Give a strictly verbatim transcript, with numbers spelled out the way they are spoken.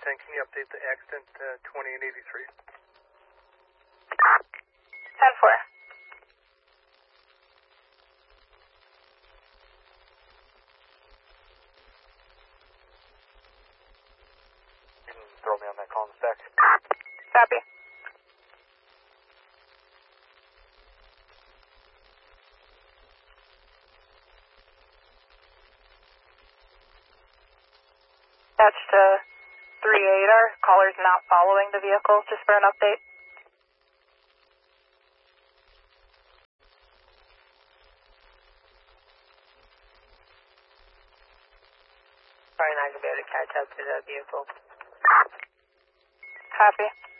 ten, can you update the accident uh, twenty and eighty-three? ten four. You can throw me on that call in a sec. Copy. That's to three eight. Our caller's not following the vehicle, just for an update. Probably not going to be able to catch up to the vehicle. Copy.